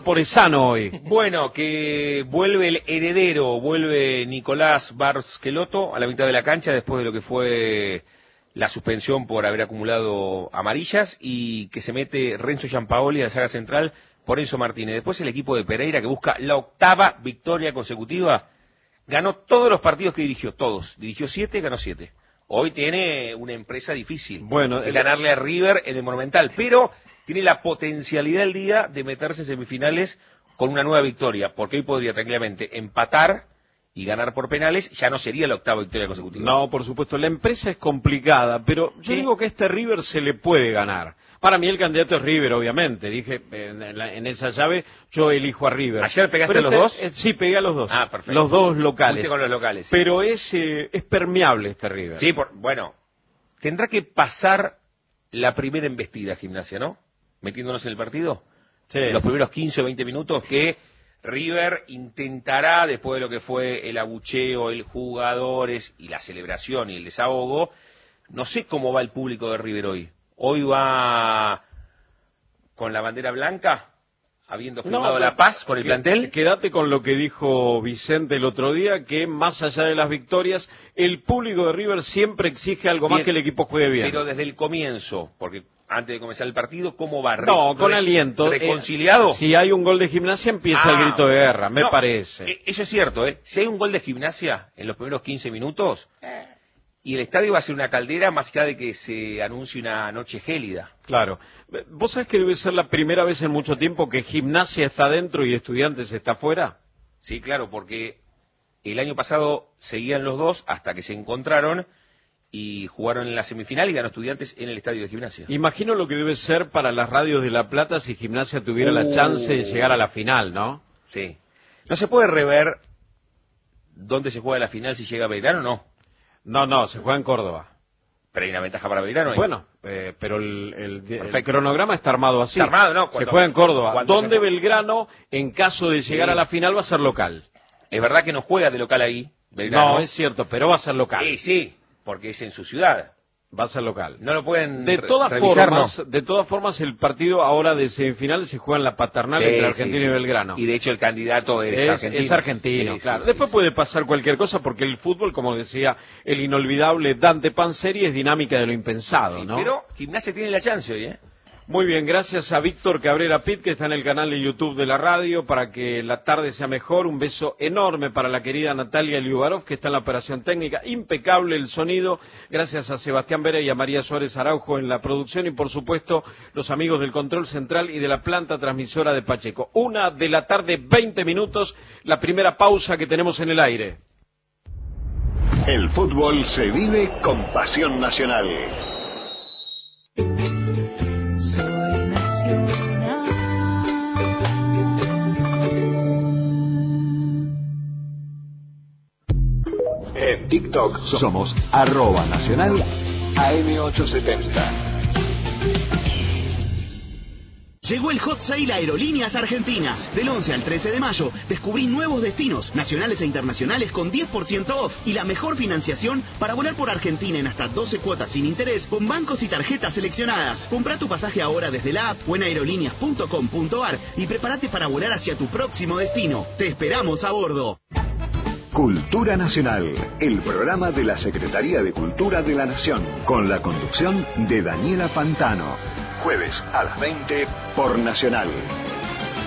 Porezano hoy. Bueno, que vuelve el heredero, vuelve Nicolás Barcelotto a la mitad de la cancha después de lo que fue la suspensión por haber acumulado amarillas, y que se mete Renzo Giampaoli a la saga central por Enzo Martínez. Después el equipo de Pereira, que busca la 8ª victoria consecutiva, ganó todos los partidos que dirigió, todos. Dirigió 7, ganó 7. Hoy tiene una empresa difícil. Bueno, ganarle a River en el Monumental, pero tiene la potencialidad el día de meterse en semifinales con una nueva victoria, porque hoy podría tranquilamente empatar y ganar por penales, ya no sería la 8ª victoria consecutiva. No, por supuesto, la empresa es complicada, pero yo digo que a este River se le puede ganar. Para mí el candidato es River, obviamente. Dije, en esa llave yo elijo a River. ¿Ayer pegaste los dos? Sí, pegué a los dos. Ah, perfecto. Los dos locales. Fuiste con los locales. Pero es permeable este River. Sí, bueno, tendrá que pasar la primera embestida Gimnasia, ¿no? Metiéndonos en el partido. Sí. Los primeros 15 o 20 minutos que River intentará, después de lo que fue el abucheo, el jugadores y la celebración y el desahogo. No sé cómo va el público de River hoy. Hoy va con la bandera blanca, habiendo firmado la paz con el plantel. Quédate con lo que dijo Vicente el otro día, que más allá de las victorias, el público de River siempre exige algo más, que el equipo juegue bien. Pero desde el comienzo, porque antes de comenzar el partido, ¿cómo va? No, con aliento. ¿Reconciliado? Si hay un gol de Gimnasia, empieza el grito de guerra, me parece. Eso es cierto, ¿eh? Si hay un gol de Gimnasia en los primeros 15 minutos, y el estadio va a ser una caldera, más allá de que se anuncie una noche gélida. Claro. ¿Vos sabés que debe ser la primera vez en mucho tiempo que Gimnasia está dentro y Estudiantes está fuera? Sí, claro, porque el año pasado seguían los dos hasta que se encontraron y jugaron en la semifinal y ganó Estudiantes en el estadio de Gimnasia. Imagino lo que debe ser para las radios de La Plata si Gimnasia tuviera la chance de llegar a la final, ¿no? Sí. ¿No se puede rever dónde se juega la final si llega Belgrano o no? No, se juega en Córdoba. Pero hay una ventaja para Belgrano. Bueno, pero el cronograma está armado así. Está armado, ¿no? Se juega en Córdoba, donde Belgrano, en caso de llegar a la final, va a ser local. Es verdad que no juega de local ahí, Belgrano. No, es cierto, pero va a ser local. Sí, porque es en su ciudad. Va a ser local. No lo pueden revisar, de todas formas, el partido ahora de semifinales se juega en la Paternal entre Argentina y Belgrano. Y de hecho el candidato es argentino. Es argentino, claro. Después puede pasar cualquier cosa porque el fútbol, como decía el inolvidable Dante Panzeri, es dinámica de lo impensado, ¿no? Pero Gimnasia tiene la chance hoy, ¿eh? Muy bien, gracias a Víctor Cabrera Pitt, que está en el canal de YouTube de la radio, para que la tarde sea mejor. Un beso enorme para la querida Natalia Liubarov, que está en la operación técnica. Impecable el sonido. Gracias a Sebastián Vera y a María Suárez Araujo en la producción. Y, por supuesto, los amigos del control central y de la planta transmisora de Pacheco. 1:00 p.m, 20 minutos, la primera pausa que tenemos en el aire. El fútbol se vive con pasión nacional. En TikTok somos @nacional AM870. Llegó el Hot Sale Aerolíneas Argentinas. Del 11 al 13 de mayo, descubrí nuevos destinos, nacionales e internacionales con 10% off y la mejor financiación para volar por Argentina en hasta 12 cuotas sin interés con bancos y tarjetas seleccionadas. Comprá tu pasaje ahora desde la app o en aerolíneas.com.ar y prepárate para volar hacia tu próximo destino. Te esperamos a bordo. Cultura Nacional, el programa de la Secretaría de Cultura de la Nación, con la conducción de Daniela Pantano. Jueves a las 20 por Nacional.